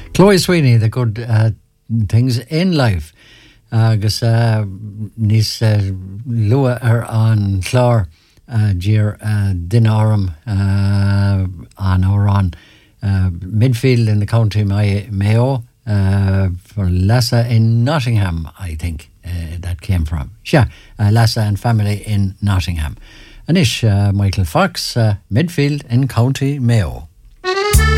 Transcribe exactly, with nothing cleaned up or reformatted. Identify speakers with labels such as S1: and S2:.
S1: Chloe Sweeney, the good uh, things in life. Agus uh, nís uh, lua ar an chlár uh, dír uh, din áram uh, an órán uh, midfield in the county Mayo uh, for Lassa in Nottingham, I think uh, that came from. Yeah, uh, Lassa and family in Nottingham. Anish uh, Michael Fox, uh, midfield in County Mayo.